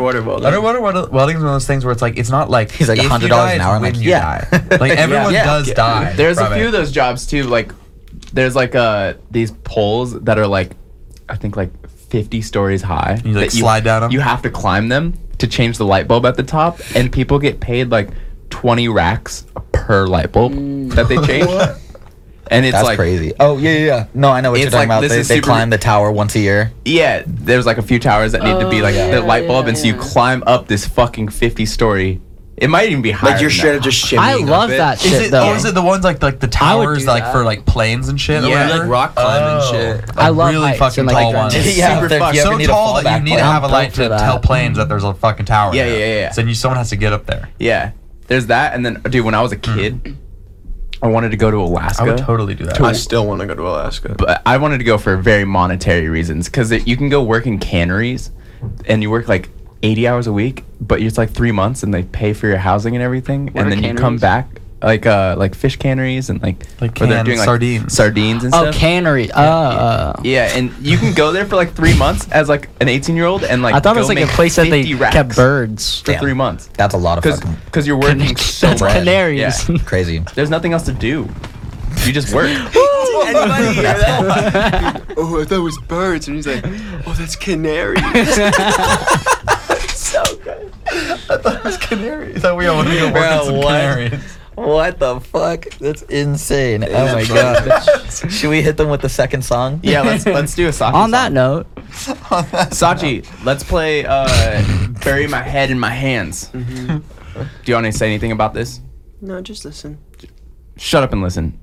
underwater welding. Underwater welding is one of those things where it's like it's not like he's like $100 an hour. I'm like, die. Like everyone does die. There's a few of those jobs too. Like there's like these poles that are like I think like 50 stories high. You like slide down them. You have to climb them to change the light bulb at the top, and people get paid like 20 racks per light bulb that they change. And it's that's like crazy. Oh yeah. No, I know what you're talking about. They climb the tower once a year. Yeah, there's like a few towers that need to be like the light bulb, and so you climb up this fucking 50-story. It might even be higher. Like you're straight up just shimmying. I love that shit though. Or is it the ones like the towers like for like planes and shit? Yeah, like rock climbing shit. Like I love really heights fucking and, like, tall ones. Yeah, super fucking So tall that you need to have a light to tell planes that there's a fucking tower. Yeah, there. yeah. So someone has to get up there. Yeah, there's that, and then dude, when I was a kid, I wanted to go to Alaska. I would totally do that. I still want to go to Alaska. But I wanted to go for very monetary reasons because you can go work in canneries, and you work like 80 hours a week, but it's like 3 months, and they pay for your housing and everything, What and are then you come canneries? back like fish canneries and like where they're canned doing like sardines and Oh, stuff. cannery. Yeah, and you can go there for like 3 months as like an 18-year-old and like I thought it was go like a make place that they 50 racks kept birds. for Damn. 3 months That's a lot of fucking because you're working so That's much. canaries. Yeah. crazy. There's nothing else to do. You just work. Anybody hear that? Oh, I thought it was birds, and he's like, oh, that's canaries. So good. I thought it was canaries. I thought we all want to go work some canaries. What the fuck? That's insane. Oh my god. Should we hit them with the second song? Yeah, let's do a Sachi On that song. note, Sachi, let's play Bury My Head in My Hands. Do you want to say anything about this? No, just listen. Shut up and listen.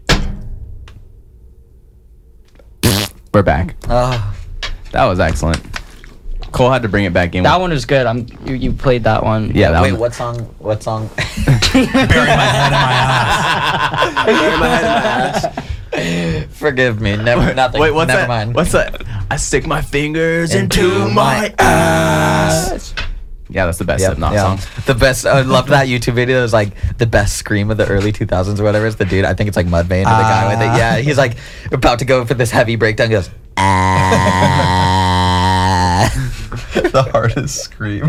We're back. Oh, That was excellent. Cole had to bring it back in. that one was good. You played that one. Yeah, that wait, one. what song? What song? Bury my head in my ass. Bury my head in my ass. Forgive me. Never. Nothing. Wait, what's Never that? mind. What's that? I stick my fingers Into into my my ass. Yeah, that's the best Slipknot song. The best. I love that YouTube video. It's like the best scream of the early 2000s or whatever. It's the dude. I think it's like Mudvayne or the guy with it. Yeah, he's like about to go for this heavy breakdown. He goes, The hardest scream.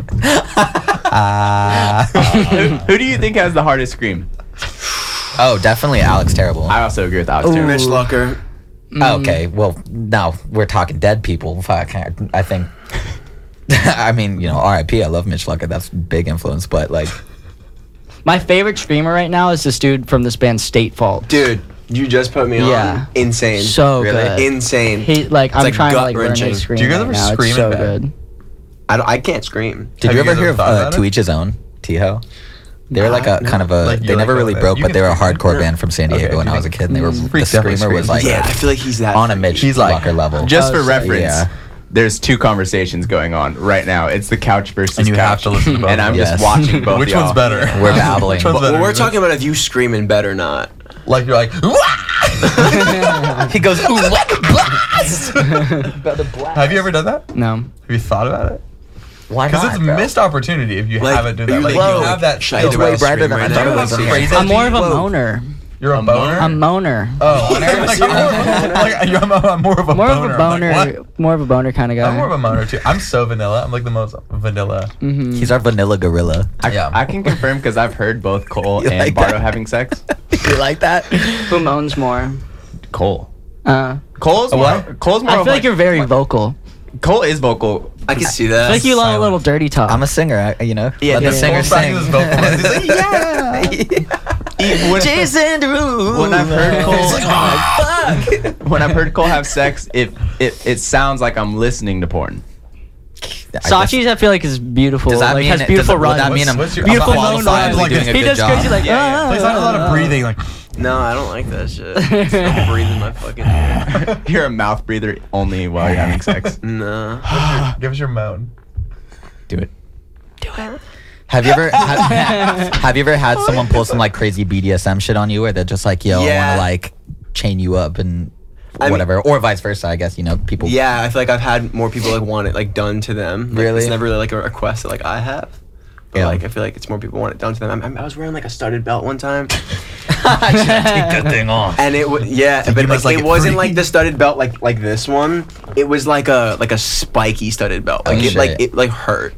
Who do you think has the hardest scream? Oh, definitely Alex Terrible. I also agree with Alex. Mitch Lucker. Okay, well, now we're talking dead people. Fuck, I think. I mean, R.I.P. I love Mitch Lucker. That's big influence, but like, My favorite streamer right now is this dude from this band State Fault. Dude, you just put me Yeah. on. Insane. So Really? good. Insane. He like I'm like trying to like learn gut-wrenching. his scream. Do you guys right ever now. scream It's so in bed? good. I can't scream. did Have you you ever guys hear ever of thought about To it? Each His Own? Tiho. They were like a No. kind of a. Like, they you never like really that. broke, You but can they were a scream. hardcore band from San Diego Okay, when I was a kid. And they were the Freak's definitely screamer was screaming. like Yeah, I feel like he's that. on a Mitch He's like- Lucker level. Just for Oh, so- reference, yeah. there's two conversations going on right now. It's the couch versus And you have couch. to listen to both And of I'm them. just Yes. watching both. Which y'all. one's better? We're babbling. Which one's Well, better? we're talking about if you scream in bed or not. Like you're like. He goes, ooh, what a blast! Have you ever done that? No. Have you thought about it? Why Because not? it's a bro? missed opportunity if you Like, haven't done are that. you Like like, you yo, have that. should I It's do way my brighter scream than I right thought now? it was. Crazy. I'm more of a Whoa. moaner. You're a A boner. moaner? I'm moaner. Oh, I'm more of a More boner. of a boner. I'm like, what? More of a boner kind of guy. I'm more of a moaner too. I'm so vanilla. I'm like the most vanilla. He's our vanilla gorilla. I can confirm because I've heard both Cole You and like Bardo that? having sex. You like that? Who moans more? Cole. I Cole's more. Cole's more. feel of like you're very vocal. Cole is vocal. I can see I that. feel like you love a silent. little dirty talk. I'm a singer, Yeah, Let the yeah. singer Cole practices sing. vocals. He's like, When, Jason Derulo. when I've heard Cole, It's like, oh, fuck. when I've heard Cole have sex, it sounds like I'm listening to porn. Sachi's, I feel like, is beautiful. Does that like, mean has it- beautiful would that runs. mean I'm What's your- beautiful I'm moan qualified, runs. like, doing a He good does job. crazy like. Yeah, There's not a lot of breathing. Like, No, I don't like that shit. I'm breathing my fucking ear. You're a mouth breather only while you're having sex. No. give us your moan. Do it. Have you ever have you ever had someone pull some like crazy BDSM shit on you where they're just like, yo, I Yeah. want to like chain you up and I mean- whatever, or vice versa? I guess people. Yeah, I feel like I've had more people like want it like done to them. Like, Really? It's never really like a request that like I have. But Yeah. like I feel like it's more people want it done to them. I was wearing like a studded belt one time, Take that thing off. and it was but you must like, like it it wasn't free. like the studded belt like this one. It was like a spiky studded belt. Like Oh, it shit. like hurt.